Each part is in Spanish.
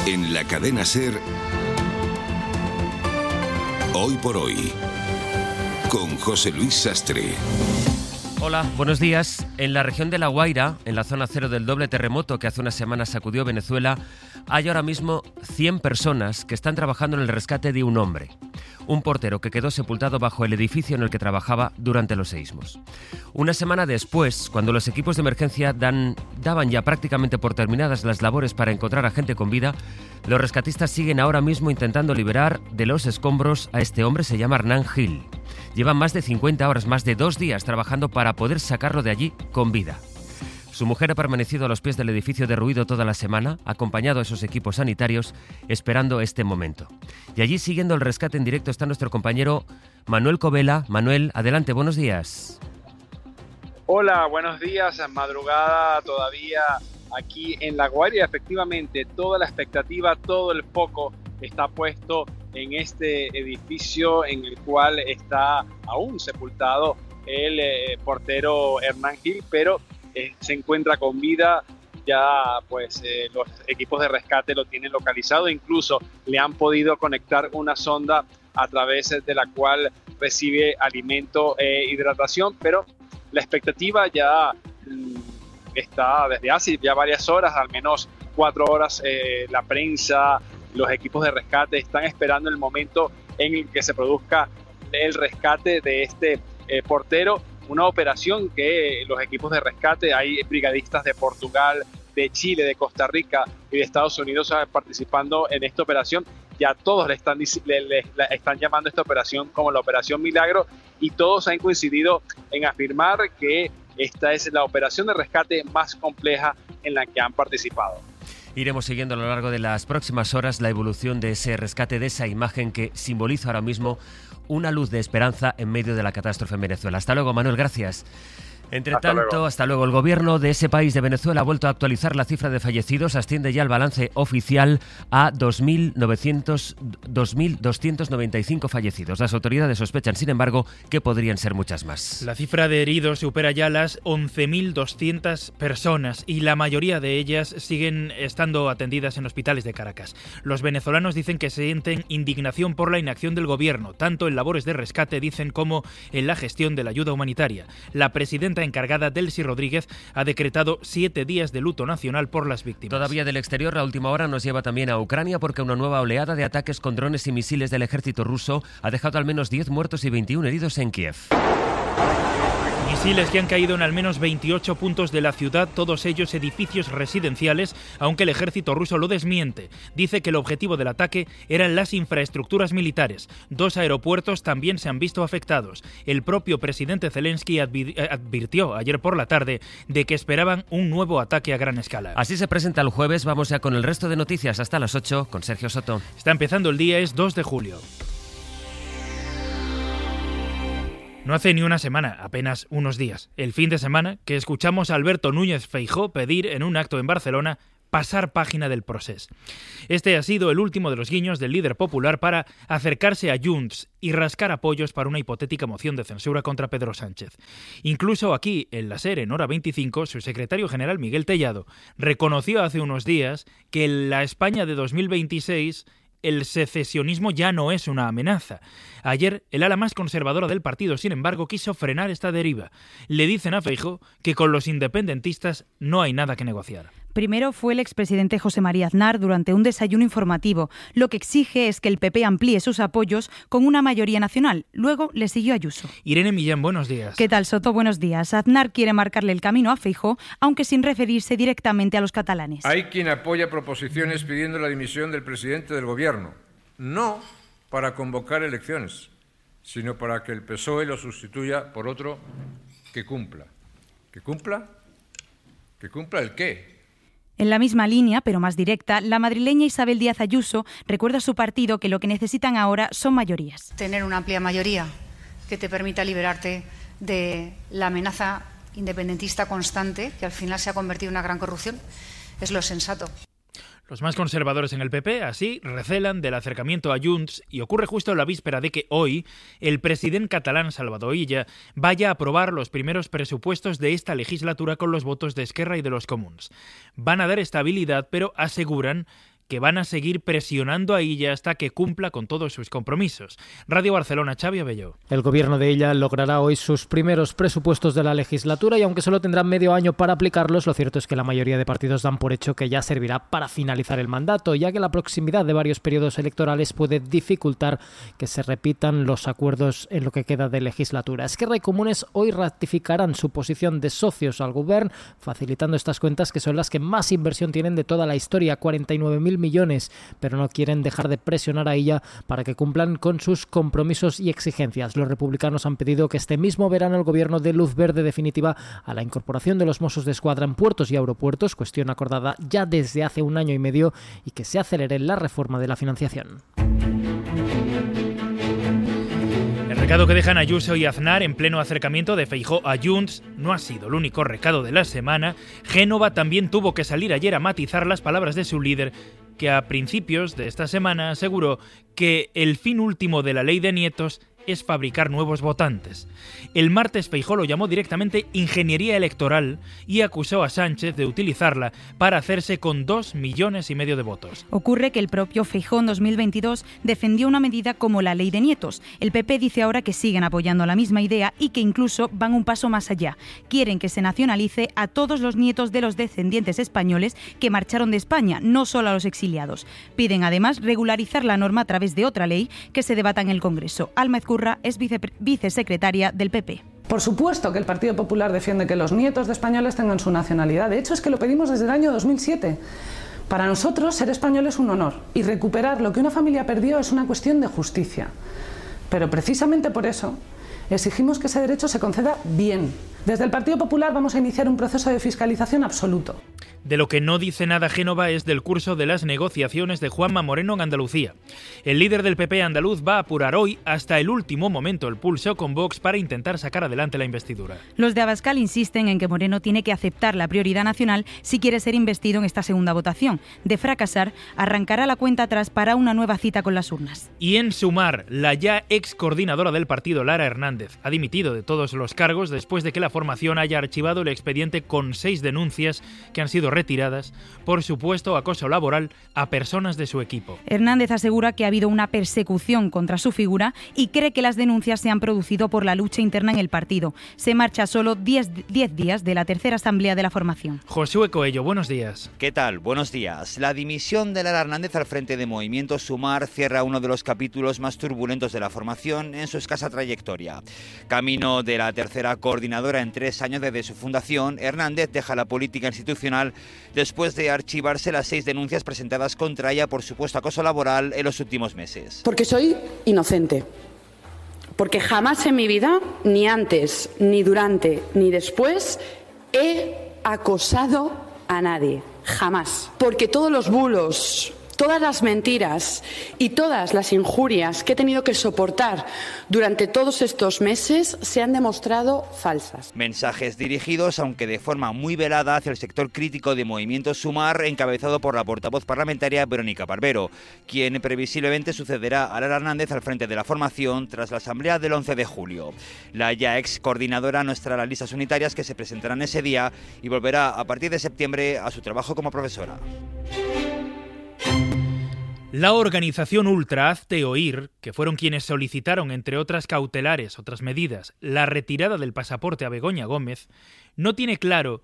En la cadena SER, Hoy por Hoy, con José Luis Sastre. Hola, buenos días. En la región de La Guaira, en la zona cero del doble terremoto que hace unas semanas sacudió Venezuela, hay ahora mismo 100 personas que están trabajando en el rescate de un hombre, un portero que quedó sepultado bajo el edificio en el que trabajaba durante los seísmos. Una semana después, cuando los equipos de emergencia daban ya prácticamente por terminadas las labores para encontrar a gente con vida, los rescatistas siguen ahora mismo intentando liberar de los escombros a este hombre. Se llama Hernán Gil. Llevan más de 50 horas, más de 2 días trabajando para poder sacarlo de allí con vida. Su mujer ha permanecido a los pies del edificio derruido toda la semana, acompañado a esos equipos sanitarios, esperando este momento. Y allí, siguiendo el rescate en directo, está nuestro compañero Manuel Covela. Manuel, adelante, buenos días. Hola, buenos días. Madrugada todavía aquí en La Guaira. Efectivamente, toda la expectativa, todo el foco está puesto en este edificio en el cual está aún sepultado el portero Hernán Gil, pero se encuentra con vida. Ya pues los equipos de rescate lo tienen localizado, incluso le han podido conectar una sonda a través de la cual recibe alimento e hidratación, pero la expectativa ya está desde hace ya varias horas, al menos 4 horas. La prensa, los equipos de rescate están esperando el momento en el que se produzca el rescate de este portero. Una operación que los equipos de rescate, hay brigadistas de Portugal, de Chile, de Costa Rica y de Estados Unidos participando en esta operación. Ya todos le están llamando a esta operación como la Operación Milagro, y todos han coincidido en afirmar que esta es la operación de rescate más compleja en la que han participado. Iremos siguiendo a lo largo de las próximas horas la evolución de ese rescate, de esa imagen que simboliza ahora mismo una luz de esperanza en medio de la catástrofe en Venezuela. Hasta luego, Manuel, gracias. Hasta luego. El gobierno de ese país, de Venezuela, ha vuelto a actualizar la cifra de fallecidos. Asciende ya el balance oficial a 2.295 fallecidos. Las autoridades sospechan, sin embargo, que podrían ser muchas más. La cifra de heridos supera ya las 11.200 personas y la mayoría de ellas siguen estando atendidas en hospitales de Caracas. Los venezolanos dicen que sienten indignación por la inacción del gobierno, tanto en labores de rescate, dicen, como en la gestión de la ayuda humanitaria. La presidenta encargada, Delcy Rodríguez, ha decretado 7 días de luto nacional por las víctimas. Todavía del exterior, la última hora nos lleva también a Ucrania, porque una nueva oleada de ataques con drones y misiles del ejército ruso ha dejado al menos 10 muertos y 21 heridos en Kiev. Misiles que han caído en al menos 28 puntos de la ciudad, todos ellos edificios residenciales, aunque el ejército ruso lo desmiente. Dice que el objetivo del ataque eran las infraestructuras militares. 2 aeropuertos también se han visto afectados. El propio presidente Zelensky advirtió ayer por la tarde de que esperaban un nuevo ataque a gran escala. Así se presenta el jueves. Vamos ya con el resto de noticias hasta las 8 con Sergio Soto. Está empezando el día, es 2 de julio. No hace ni una semana, apenas unos días, el fin de semana, que escuchamos a Alberto Núñez Feijóo pedir en un acto en Barcelona pasar página del procés. Este ha sido el último de los guiños del líder popular para acercarse a Junts y rascar apoyos para una hipotética moción de censura contra Pedro Sánchez. Incluso aquí, en la SER, en Hora 25, su secretario general Miguel Tellado reconoció hace unos días que en la España de 2026 el secesionismo ya no es una amenaza. Ayer, el ala más conservadora del partido, sin embargo, quiso frenar esta deriva. Le dicen a Feijóo que con los independentistas no hay nada que negociar. Primero fue el expresidente José María Aznar durante un desayuno informativo. Lo que exige es que el PP amplíe sus apoyos con una mayoría nacional. Luego le siguió Ayuso. Irene Millán, buenos días. ¿Qué tal, Soto? Buenos días. Aznar quiere marcarle el camino a Feijóo, aunque sin referirse directamente a los catalanes. Hay quien apoya proposiciones pidiendo la dimisión del presidente del gobierno, no para convocar elecciones, sino para que el PSOE lo sustituya por otro que cumpla. ¿Que cumpla? ¿Que cumpla el qué? En la misma línea, pero más directa, la madrileña Isabel Díaz Ayuso recuerda a su partido que lo que necesitan ahora son mayorías. Tener una amplia mayoría que te permita liberarte de la amenaza independentista constante, que al final se ha convertido en una gran corrupción, es lo sensato. Los más conservadores en el PP, así, recelan del acercamiento a Junts y ocurre justo en la víspera de que hoy el presidente catalán Salvador Illa vaya a aprobar los primeros presupuestos de esta legislatura con los votos de Esquerra y de los Comuns. Van a dar estabilidad, pero aseguran que van a seguir presionando a Illa hasta que cumpla con todos sus compromisos. Radio Barcelona, Xavi Abelló. El gobierno de Illa logrará hoy sus primeros presupuestos de la legislatura y aunque solo tendrán medio año para aplicarlos, lo cierto es que la mayoría de partidos dan por hecho que ya servirá para finalizar el mandato, ya que la proximidad de varios periodos electorales puede dificultar que se repitan los acuerdos en lo que queda de legislatura. Esquerra y Comunes hoy ratificarán su posición de socios al Govern, facilitando estas cuentas que son las que más inversión tienen de toda la historia, 49.000 millones, pero no quieren dejar de presionar a ella para que cumplan con sus compromisos y exigencias. Los republicanos han pedido que este mismo verano el gobierno dé luz verde definitiva a la incorporación de los Mossos d'Esquadra en puertos y aeropuertos, cuestión acordada ya desde hace un año y medio, y que se acelere la reforma de la financiación. El recado que dejan Ayuso y Aznar en pleno acercamiento de Feijóo a Junts no ha sido el único recado de la semana. Génova también tuvo que salir ayer a matizar las palabras de su líder, que a principios de esta semana aseguró que el fin último de la ley de nietos es fabricar nuevos votantes. El martes Feijóo lo llamó directamente ingeniería electoral y acusó a Sánchez de utilizarla para hacerse con 2,5 millones de votos. Ocurre que el propio Feijóo en 2022 defendió una medida como la ley de nietos. El PP dice ahora que siguen apoyando la misma idea y que incluso van un paso más allá. Quieren que se nacionalice a todos los nietos de los descendientes españoles que marcharon de España, no solo a los exiliados. Piden además regularizar la norma a través de otra ley que se debata en el Congreso. Alma Ezcurra es vicesecretaria del PP. Por supuesto que el Partido Popular defiende que los nietos de españoles tengan su nacionalidad. De hecho, es que lo pedimos desde el año 2007. Para nosotros, ser español es un honor y recuperar lo que una familia perdió es una cuestión de justicia. Pero precisamente por eso exigimos que ese derecho se conceda bien. Desde el Partido Popular vamos a iniciar un proceso de fiscalización absoluto. De lo que no dice nada Génova es del curso de las negociaciones de Juanma Moreno en Andalucía. El líder del PP andaluz va a apurar hoy hasta el último momento el pulso con Vox para intentar sacar adelante la investidura. Los de Abascal insisten en que Moreno tiene que aceptar la prioridad nacional si quiere ser investido en esta segunda votación. De fracasar, arrancará la cuenta atrás para una nueva cita con las urnas. Y en Sumar, la ya ex coordinadora del partido, Lara Hernández, ha dimitido de todos los cargos después de que la formación haya archivado el expediente con 6 denuncias que han sido retiradas por supuesto acoso laboral a personas de su equipo. Hernández asegura que ha habido una persecución contra su figura y cree que las denuncias se han producido por la lucha interna en el partido. Se marcha a solo 10 días de la tercera asamblea de la formación. Josué Coello, buenos días. ¿Qué tal? Buenos días. La dimisión de Lara Hernández al frente de Movimiento Sumar cierra uno de los capítulos más turbulentos de la formación en su escasa trayectoria. Camino de la tercera coordinadora en 3 años desde su fundación, Hernández deja la política institucional después de archivarse las 6 denuncias presentadas contra ella por supuesto acoso laboral en los últimos meses. Porque soy inocente. Porque jamás en mi vida, ni antes, ni durante, ni después, he acosado a nadie. Jamás. Porque todos los bulos, todas las mentiras y todas las injurias que he tenido que soportar durante todos estos meses se han demostrado falsas. Mensajes dirigidos, aunque de forma muy velada, hacia el sector crítico de Movimiento Sumar, encabezado por la portavoz parlamentaria Verónica Barbero, quien previsiblemente sucederá a Lara Hernández al frente de la formación tras la asamblea del 11 de julio. La ya ex coordinadora no estará en las listas unitarias que se presentarán ese día y volverá a partir de septiembre a su trabajo como profesora. La organización Ultra Hazte Oír, que fueron quienes solicitaron, entre otras cautelares, otras medidas, la retirada del pasaporte a Begoña Gómez, no tienen claro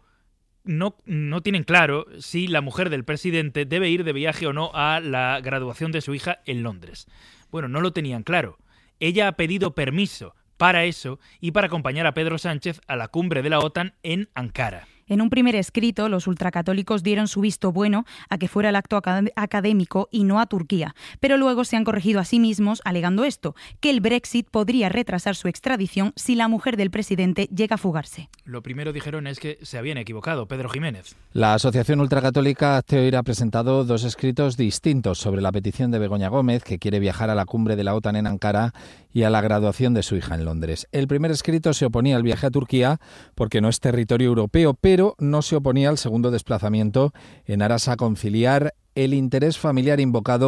si la mujer del presidente debe ir de viaje o no a la graduación de su hija en Londres. Bueno, no lo tenían claro. Ella ha pedido permiso para eso y para acompañar a Pedro Sánchez a la cumbre de la OTAN en Ankara. En un primer escrito, los ultracatólicos dieron su visto bueno a que fuera el acto académico y no a Turquía, pero luego se han corregido a sí mismos alegando esto, que el Brexit podría retrasar su extradición si la mujer del presidente llega a fugarse. Lo primero dijeron es que se habían equivocado. Pedro Jiménez. La Asociación Ultracatólica Hazte Oír ha presentado 2 escritos distintos sobre la petición de Begoña Gómez, que quiere viajar a la cumbre de la OTAN en Ankara, y a la graduación de su hija en Londres. El primer escrito se oponía al viaje a Turquía porque no es territorio europeo, pero no se oponía al segundo desplazamiento en aras a conciliar el interés familiar invocado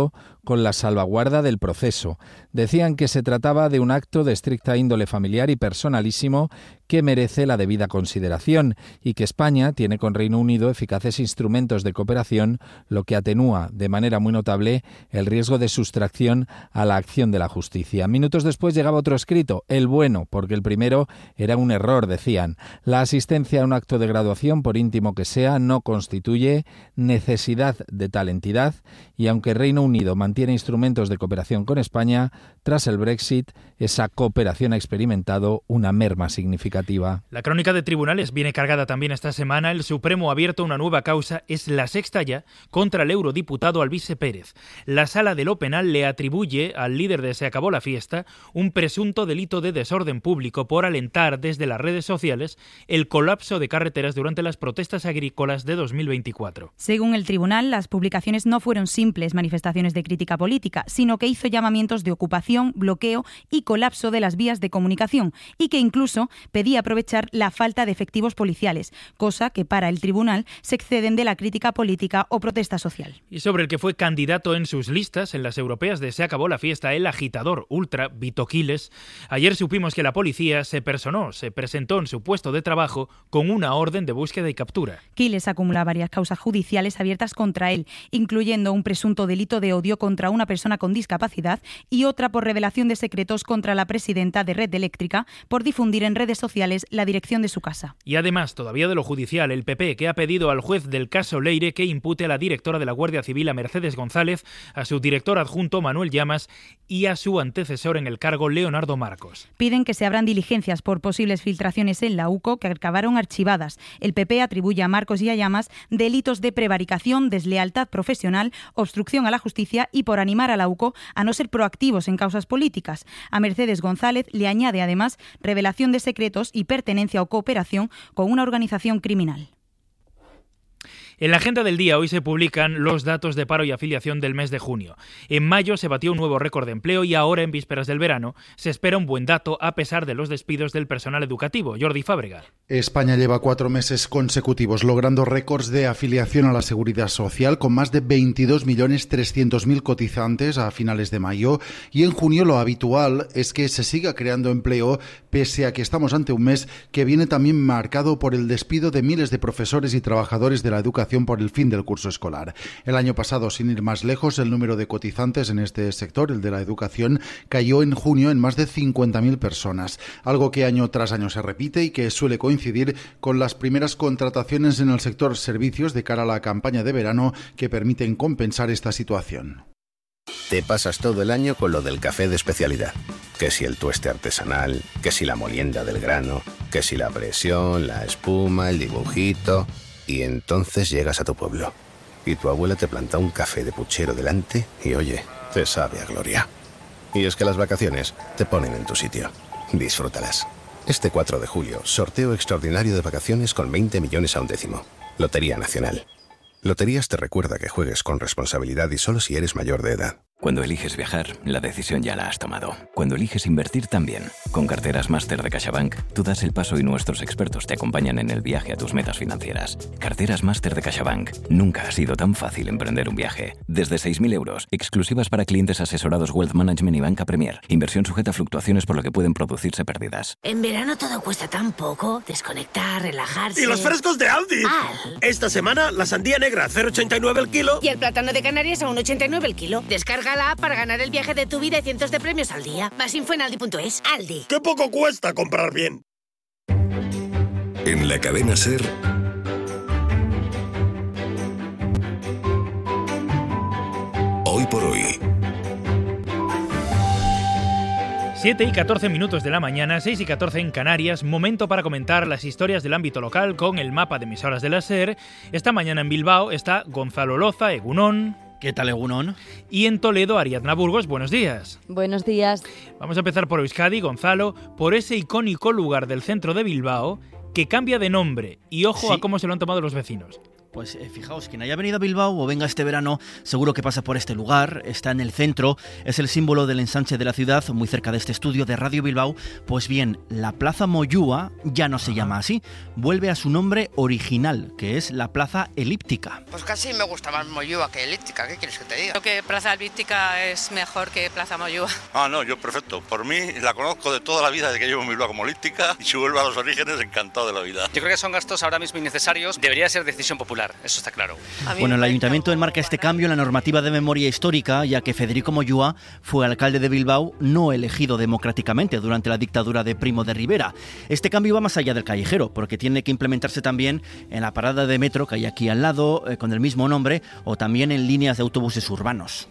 con la salvaguarda del proceso. Decían que se trataba de un acto de estricta índole familiar y personalísimo que merece la debida consideración y que España tiene con Reino Unido eficaces instrumentos de cooperación, lo que atenúa de manera muy notable el riesgo de sustracción a la acción de la justicia. Minutos después llegaba otro escrito, el bueno, porque el primero era un error, decían. La asistencia a un acto de graduación, por íntimo que sea, no constituye necesidad de tal entidad y aunque Reino Unido mantiene instrumentos de cooperación con España, tras el Brexit, esa cooperación ha experimentado una merma significativa. La crónica de tribunales viene cargada también esta semana. El Supremo ha abierto una nueva causa, es la sexta ya, contra el eurodiputado Alvise Pérez. La Sala de lo Penal le atribuye al líder de Se Acabó la Fiesta un presunto delito de desorden público por alentar desde las redes sociales el colapso de carreteras durante las protestas agrícolas de 2024. Según el tribunal, las publicaciones no fueron simples manifestaciones de crítica política, sino que hizo llamamientos de ocupación, bloqueo y colapso de las vías de comunicación y que incluso pedía aprovechar la falta de efectivos policiales, cosa que para el tribunal se exceden de la crítica política o protesta social. Y sobre el que fue candidato en sus listas en las europeas de Se Acabó la Fiesta, el agitador ultra Vito Quiles, ayer supimos que la policía se presentó en su puesto de trabajo con una orden de búsqueda y captura. Quiles acumula varias causas judiciales abiertas contra él, incluyendo un presunto delito de odio contra una persona con discapacidad y otra por revelación de secretos contra la presidenta de Red Eléctrica por difundir en redes sociales la dirección de su casa. Y además, todavía de lo judicial, el PP que ha pedido al juez del caso Leire que impute a la directora de la Guardia Civil, a Mercedes González, a su director adjunto, Manuel Llamas, y a su antecesor en el cargo, Leonardo Marcos. Piden que se abran diligencias por posibles filtraciones en la UCO que acabaron archivadas. El PP atribuye a Marcos y a Llamas delitos de prevaricación, deslealtad profesional, obstrucción a la justicia y por animar a la UCO a no ser proactivos en causas políticas. A Mercedes González le añade además revelación de secretos y pertenencia o cooperación con una organización criminal. En la agenda del día hoy se publican los datos de paro y afiliación del mes de junio. En mayo se batió un nuevo récord de empleo y ahora, en vísperas del verano, se espera un buen dato a pesar de los despidos del personal educativo. Jordi Fábrega. España lleva 4 meses consecutivos logrando récords de afiliación a la Seguridad Social con más de 22.300.000 cotizantes a finales de mayo y en junio lo habitual es que se siga creando empleo pese a que estamos ante un mes que viene también marcado por el despido de miles de profesores y trabajadores de la educación por el fin del curso escolar. El año pasado, sin ir más lejos, el número de cotizantes en este sector, el de la educación, cayó en junio en más de 50.000 personas, algo que año tras año se repite y que suele coincidir con las primeras contrataciones en el sector servicios de cara a la campaña de verano que permiten compensar esta situación. Te pasas todo el año con lo del café de especialidad. Que si el tueste artesanal, que si la molienda del grano, que si la presión, la espuma, el dibujito. Y entonces llegas a tu pueblo y tu abuela te planta un café de puchero delante y oye, te sabe a gloria. Y es que las vacaciones te ponen en tu sitio. Disfrútalas. Este 4 de julio, sorteo extraordinario de vacaciones con 20 millones a un décimo. Lotería Nacional. Loterías te recuerda que juegues con responsabilidad y solo si eres mayor de edad. Cuando eliges viajar, la decisión ya la has tomado. Cuando eliges invertir también. Con Carteras Máster de CaixaBank, tú das el paso y nuestros expertos te acompañan en el viaje a tus metas financieras. Carteras Máster de CaixaBank. Nunca ha sido tan fácil emprender un viaje. Desde 6.000 euros, exclusivas para clientes asesorados Wealth Management y Banca Premier. Inversión sujeta a fluctuaciones por lo que pueden producirse pérdidas. En verano todo cuesta tan poco. Desconectar, relajarse... ¡Y los frescos de Aldi! Esta semana, la sandía negra, 0,89 el kilo. Y el plátano de Canarias a 1,89 el kilo. Descarga la app para ganar el viaje de tu vida y cientos de premios al día. Más info en aldi.es. Aldi. ¡Qué poco cuesta comprar bien! En la cadena SER... Hoy por hoy. 7 y 14 minutos de la mañana, 6 y 14 en Canarias, momento para comentar las historias del ámbito local con el mapa de emisoras de la SER. Esta mañana en Bilbao está Gonzalo Loza, Egunon. ¿Qué tal, Egunon? Y en Toledo, Ariadna Burgos, buenos días. Buenos días. Vamos a empezar por Euskadi, Gonzalo, por ese icónico lugar del centro de Bilbao que cambia de nombre. Y ojo a cómo se lo han tomado los vecinos. Pues fijaos, quien haya venido a Bilbao o venga este verano, seguro que pasa por este lugar, está en el centro, es el símbolo del ensanche de la ciudad, muy cerca de este estudio de Radio Bilbao. Pues bien, la Plaza Moyúa ya no se llama así, vuelve a su nombre original, que es la Plaza Elíptica. Pues casi me gusta más Moyúa que Elíptica, ¿qué quieres que te diga? Creo que Plaza Elíptica es mejor que Plaza Moyúa. No, yo perfecto, por mí la conozco de toda la vida, desde que llevo en Bilbao como Elíptica, y si vuelve a los orígenes, encantado de la vida. Yo creo que son gastos ahora mismo innecesarios, debería ser decisión popular. Eso está claro. Bueno, el Ayuntamiento enmarca este cambio en la normativa de memoria histórica, ya que Federico Moyúa fue alcalde de Bilbao no elegido democráticamente durante la dictadura de Primo de Rivera. Este cambio va más allá del callejero, porque tiene que implementarse también en la parada de metro que hay aquí al lado, con el mismo nombre, o también en líneas de autobuses urbanos.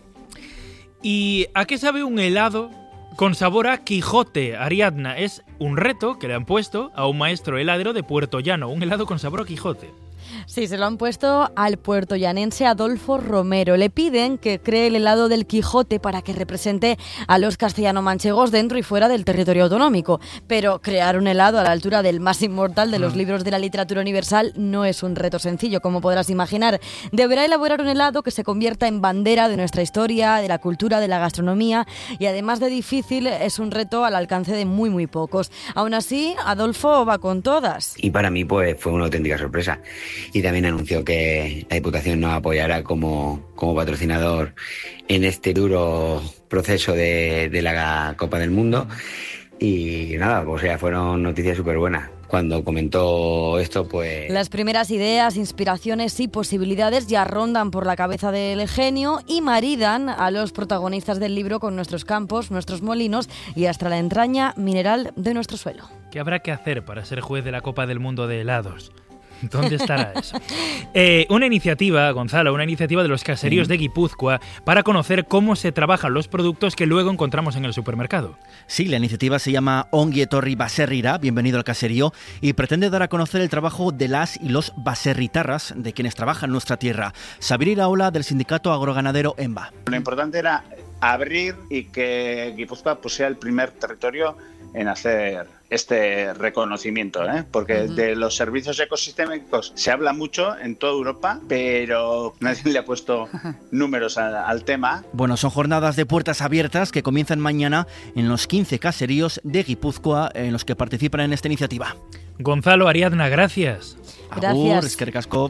¿Y a qué sabe un helado con sabor a Quijote, Ariadna? Es un reto que le han puesto a un maestro heladero de Puerto Llano, un helado con sabor a Quijote. Sí, se lo han puesto al puertollanense Adolfo Romero. Le piden que cree el helado del Quijote para que represente a los castellano-manchegos dentro y fuera del territorio autonómico. Pero crear un helado a la altura del más inmortal de los libros de la literatura universal no es un reto sencillo, como podrás imaginar. Deberá elaborar un helado que se convierta en bandera de nuestra historia, de la cultura, de la gastronomía, y además de difícil, es un reto al alcance de muy, muy pocos. Aún así, Adolfo va con todas. Y para mí pues fue una auténtica sorpresa. Y también anunció que la Diputación nos apoyará como patrocinador en este duro proceso de la Copa del Mundo. Y nada, o sea, fueron noticias súper buenas. Cuando comentó esto, pues... Las primeras ideas, inspiraciones y posibilidades ya rondan por la cabeza del genio y maridan a los protagonistas del libro con nuestros campos, nuestros molinos y hasta la entraña mineral de nuestro suelo. ¿Qué habrá que hacer para ser juez de la Copa del Mundo de helados? ¿Dónde estará eso? Una iniciativa, Gonzalo, de los caseríos de Guipúzcoa para conocer cómo se trabajan los productos que luego encontramos en el supermercado. Sí, la iniciativa se llama Ongi Etorri Baserrira, bienvenido al caserío, y pretende dar a conocer el trabajo de las y los baserritarras, de quienes trabajan en nuestra tierra. Xabier Iraola, del sindicato agroganadero EMBA. Lo importante era abrir y que Guipúzcoa pues, sea el primer territorio en hacer este reconocimiento, porque de los servicios ecosistémicos se habla mucho en toda Europa, pero nadie le ha puesto números al tema. Bueno, son jornadas de puertas abiertas que comienzan mañana en los 15 caseríos de Guipúzcoa en los que participan en esta iniciativa. Gonzalo, Ariadna, gracias. Agur, eskerrik asko.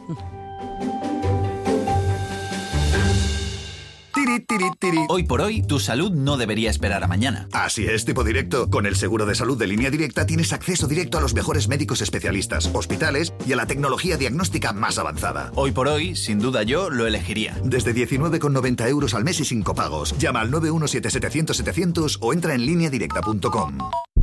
Hoy por hoy, tu salud no debería esperar a mañana. Así es, tipo directo. Con el seguro de salud de Línea Directa tienes acceso directo a los mejores médicos especialistas, hospitales y a la tecnología diagnóstica más avanzada. Hoy por hoy, sin duda yo lo elegiría. Desde 19,90 € al mes y sin copagos. Llama al 917-700-700 o entra en lineadirecta.com.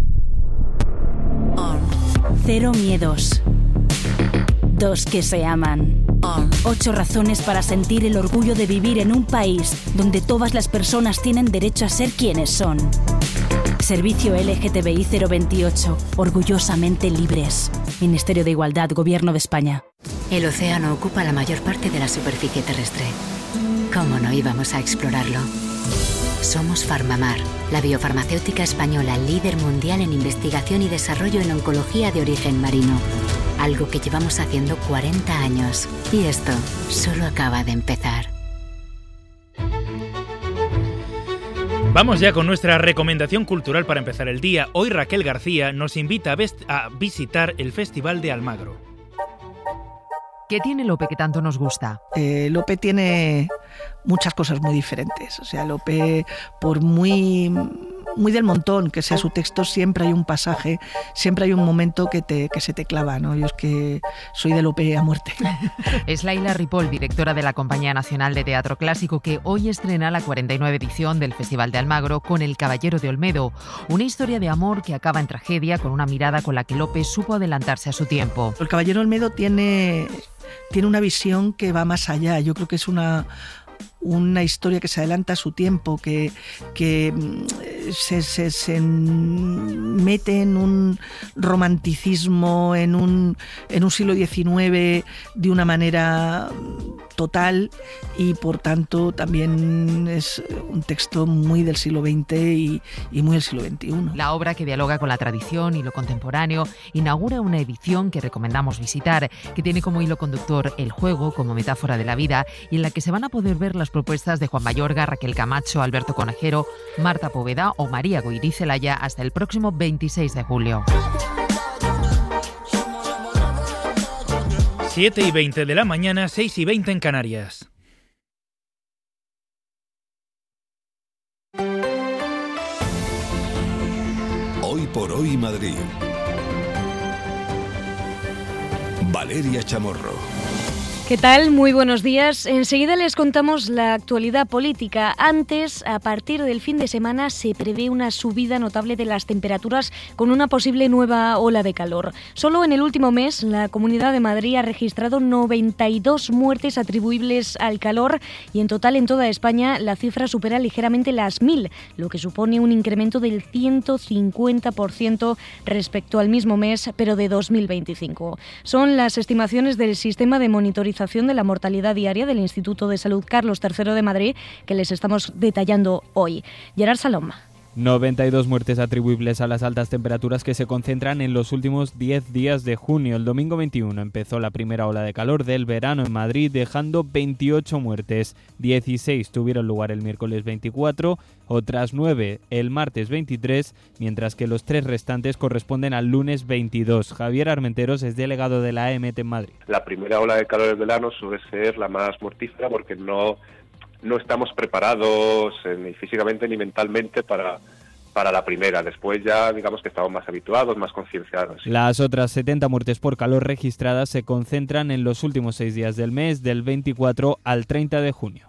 Cero miedos. Dos que se aman. 8 razones para sentir el orgullo de vivir en un país donde todas las personas tienen derecho a ser quienes son. Servicio LGTBI 028. Orgullosamente libres. Ministerio de Igualdad, Gobierno de España. El océano ocupa la mayor parte de la superficie terrestre. ¿Cómo no íbamos a explorarlo? Somos Farmamar, la biofarmacéutica española líder mundial en investigación y desarrollo en oncología de origen marino. Algo que llevamos haciendo 40 años. Y esto solo acaba de empezar. Vamos ya con nuestra recomendación cultural para empezar el día. Hoy Raquel García nos invita a visitar el Festival de Almagro. ¿Qué tiene Lope que tanto nos gusta? Lope tiene muchas cosas muy diferentes. O sea, Lope, por muy del montón que sea su texto, siempre hay un pasaje, siempre hay un momento que se te clava, ¿no? Yo es que soy de Lope a muerte. Es Laila Ripoll, directora de la Compañía Nacional de Teatro Clásico, que hoy estrena la 49 edición del Festival de Almagro con El Caballero de Olmedo, una historia de amor que acaba en tragedia con una mirada con la que Lope supo adelantarse a su tiempo. El Caballero de Olmedo tiene una visión que va más allá. Yo creo que es una una historia que se adelanta a su tiempo, que se mete en un romanticismo, en un siglo XIX de una manera total, y por tanto también es un texto muy del siglo XX y muy del siglo XXI. La obra, que dialoga con la tradición y lo contemporáneo, inaugura una edición que recomendamos visitar, que tiene como hilo conductor el juego como metáfora de la vida, y en la que se van a poder ver las propuestas de Juan Mayorga, Raquel Camacho, Alberto Conejero, Marta Poveda o María Goirí Celaya hasta el próximo 26 de julio. 7:20 de la mañana, 6:20 en Canarias. Hoy por hoy Madrid. Valeria Chamorro. ¿Qué tal? Muy buenos días. Enseguida les contamos la actualidad política. Antes, a partir del fin de semana, se prevé una subida notable de las temperaturas con una posible nueva ola de calor. Solo en el último mes, la Comunidad de Madrid ha registrado 92 muertes atribuibles al calor y en total en toda España la cifra supera ligeramente las 1.000, lo que supone un incremento del 150% respecto al mismo mes, pero de 2025. Son las estimaciones del Sistema de Monitorización de la Mortalidad Diaria del Instituto de Salud Carlos III de Madrid, que les estamos detallando hoy. Gerard Salom. 92 muertes atribuibles a las altas temperaturas que se concentran en los últimos 10 días de junio. El domingo 21 empezó la primera ola de calor del verano en Madrid, dejando 28 muertes. 16 tuvieron lugar el miércoles 24, otras 9 el martes 23, mientras que los 3 restantes corresponden al lunes 22. Javier Armenteros es delegado de la EMET en Madrid. La primera ola de calor del verano suele ser la más mortífera porque no estamos preparados ni físicamente ni mentalmente para la primera. Después ya digamos que estamos más habituados, más concienciados. Las otras 70 muertes por calor registradas se concentran en los últimos 6 días del mes, del 24 al 30 de junio.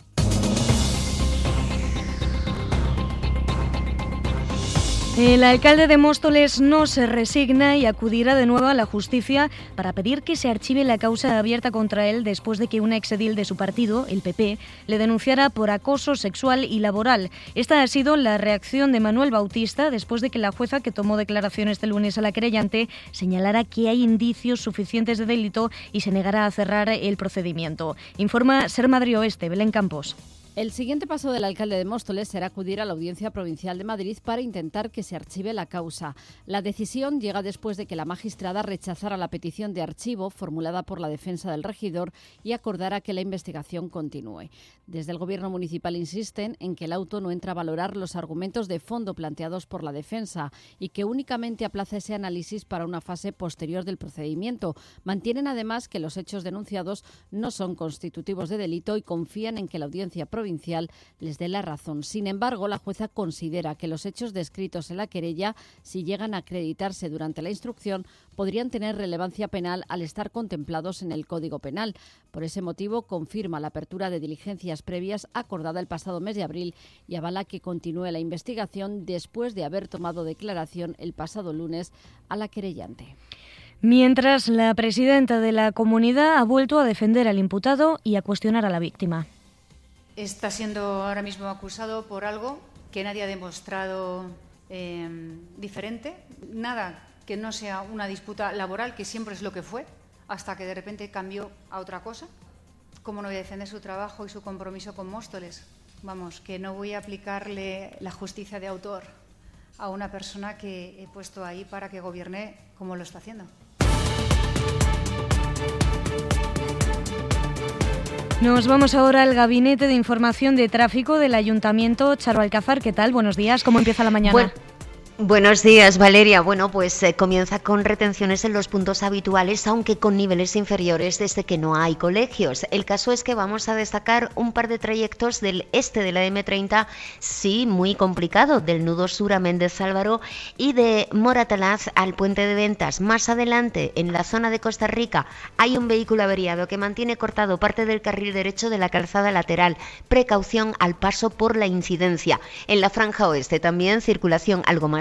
El alcalde de Móstoles no se resigna y acudirá de nuevo a la justicia para pedir que se archive la causa abierta contra él después de que una exedil de su partido, el PP, le denunciara por acoso sexual y laboral. Esta ha sido la reacción de Manuel Bautista después de que la jueza que tomó declaración este lunes a la querellante señalara que hay indicios suficientes de delito y se negara a cerrar el procedimiento. Informa Ser Madrid Oeste, Belén Campos. El siguiente paso del alcalde de Móstoles será acudir a la Audiencia Provincial de Madrid para intentar que se archive la causa. La decisión llega después de que la magistrada rechazara la petición de archivo formulada por la defensa del regidor y acordara que la investigación continúe. Desde el Gobierno municipal insisten en que el auto no entra a valorar los argumentos de fondo planteados por la defensa y que únicamente aplaza ese análisis para una fase posterior del procedimiento. Mantienen además que los hechos denunciados no son constitutivos de delito y confían en que la Audiencia Provincial les dé la razón. Sin embargo, la jueza considera que los hechos descritos en la querella, si llegan a acreditarse durante la instrucción, podrían tener relevancia penal al estar contemplados en el Código Penal. Por ese motivo, confirma la apertura de diligencias previas acordada el pasado mes de abril y avala que continúe la investigación después de haber tomado declaración el pasado lunes a la querellante. Mientras, la presidenta de la comunidad ha vuelto a defender al imputado y a cuestionar a la víctima. Está siendo ahora mismo acusado por algo que nadie ha demostrado diferente, nada que no sea una disputa laboral, que siempre es lo que fue, hasta que de repente cambió a otra cosa. ¿Cómo no voy a defender su trabajo y su compromiso con Móstoles? Vamos, que no voy a aplicarle la justicia de autor a una persona que he puesto ahí para que gobierne como lo está haciendo. Nos vamos ahora al Gabinete de Información de Tráfico del Ayuntamiento. Charo Alcázar, ¿qué tal? Buenos días, ¿cómo empieza la mañana? Buenos días, Valeria. Bueno, pues comienza con retenciones en los puntos habituales, aunque con niveles inferiores desde que no hay colegios. El caso es que vamos a destacar un par de trayectos del este de la M30, sí, muy complicado, del nudo sur a Méndez Álvaro y de Moratalaz al Puente de Ventas. Más adelante, en la zona de Costa Rica, hay un vehículo averiado que mantiene cortado parte del carril derecho de la calzada lateral. Precaución al paso por la incidencia. En la franja oeste también circulación algo más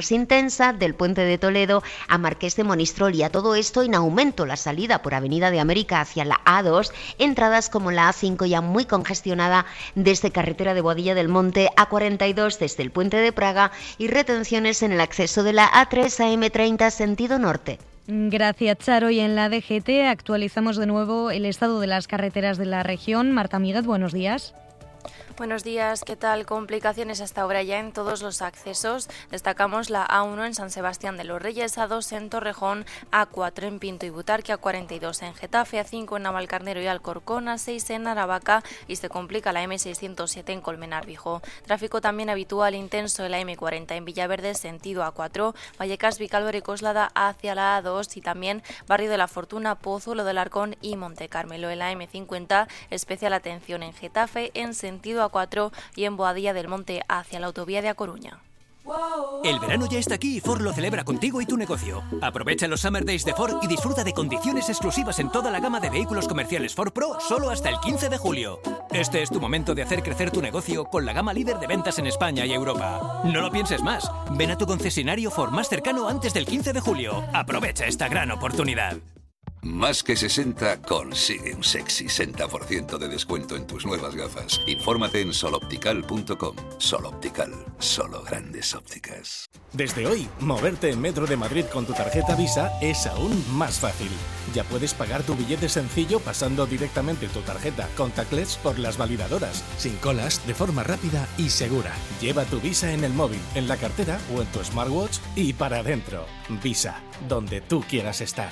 más intensa del Puente de Toledo a Marqués de Monistrol, y a todo esto en aumento la salida por Avenida de América hacia la A2, entradas como la A5 ya muy congestionada desde carretera de Boadilla del Monte, A42 desde el Puente de Praga y retenciones en el acceso de la A3 a M30 sentido norte. Gracias, Charo. Y en la DGT actualizamos de nuevo el estado de las carreteras de la región. Marta Míguez, buenos días. Buenos días, ¿qué tal? Complicaciones hasta ahora ya en todos los accesos. Destacamos la A1 en San Sebastián de los Reyes, A2 en Torrejón, A4 en Pinto y Butarque, A42 en Getafe, A5 en Navalcarnero y Alcorcón, A6 en Aravaca y se complica la M607 en Colmenar Viejo. Tráfico también habitual intenso en la M40 en Villaverde, sentido A4, Vallecas, Vicálvaro y Coslada hacia la A2 y también Barrio de la Fortuna, Pozuelo del Arcón y Monte Carmelo. En la M50, especial atención en Getafe, en sentido A4 y en Boadilla del Monte hacia la autovía de A Coruña. El verano ya está aquí y Ford lo celebra contigo y tu negocio. Aprovecha los Summer Days de Ford y disfruta de condiciones exclusivas en toda la gama de vehículos comerciales Ford Pro solo hasta el 15 de julio. Este es tu momento de hacer crecer tu negocio con la gama líder de ventas en España y Europa. No lo pienses más. Ven a tu concesionario Ford más cercano antes del 15 de julio. Aprovecha esta gran oportunidad. Más que 60 consigue un sexy 60% de descuento en tus nuevas gafas. Infórmate en soloptical.com. Soloptical, solo grandes ópticas. Desde hoy, moverte en Metro de Madrid con tu tarjeta Visa es aún más fácil. Ya puedes pagar tu billete sencillo pasando directamente tu tarjeta contactless por las validadoras, sin colas, de forma rápida y segura. Lleva tu Visa en el móvil, en la cartera o en tu smartwatch y para adentro. Visa, donde tú quieras estar.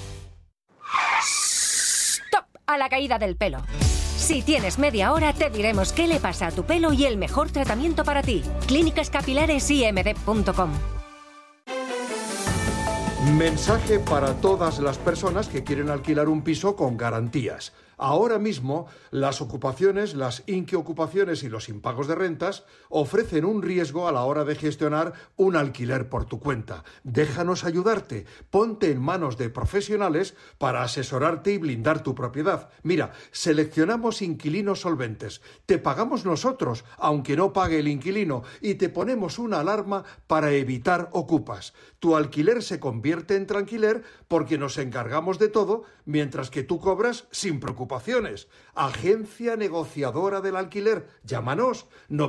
¡Stop! A la caída del pelo. Si tienes media hora, te diremos qué le pasa a tu pelo y el mejor tratamiento para ti. clínicascapilaresimd.com. Mensaje para todas las personas que quieren alquilar un piso con garantías. Ahora mismo, las ocupaciones, las inquiocupaciones y los impagos de rentas ofrecen un riesgo a la hora de gestionar un alquiler por tu cuenta. Déjanos ayudarte. Ponte en manos de profesionales para asesorarte y blindar tu propiedad. Mira, seleccionamos inquilinos solventes. Te pagamos nosotros, aunque no pague el inquilino, y te ponemos una alarma para evitar ocupas. Tu alquiler se convierte en tranquiler porque nos encargamos de todo, mientras que tú cobras sin preocupaciones. Agencia negociadora del alquiler. Llámanos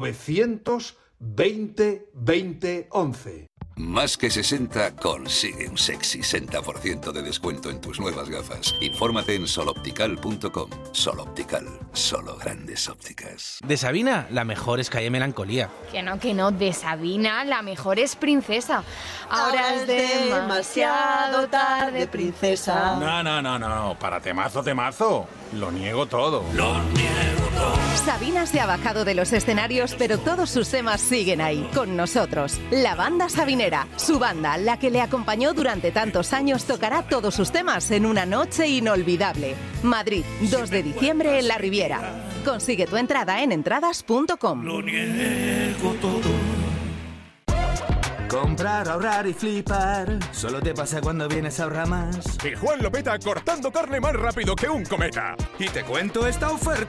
920 20 11. Más que 60 consigue un sexy 60% de descuento en tus nuevas gafas. Infórmate en soloptical.com. Soloptical, solo grandes ópticas. De Sabina, la mejor es Calle Melancolía. Que no, de Sabina, la mejor es Princesa. Ahora es demasiado tarde, princesa. No, para temazo. Lo niego todo. Sabina se ha bajado de los escenarios, pero todos sus temas siguen ahí, con nosotros. La banda Sabinera, su banda, la que le acompañó durante tantos años, tocará todos sus temas en una noche inolvidable. Madrid, 2 de diciembre en La Riviera. Consigue tu entrada en entradas.com. Lo niego todo. Comprar, ahorrar y flipar solo te pasa cuando vienes a Ahorramás. Y Juan lo peta cortando carne más rápido que un cometa. Y te cuento esta oferta.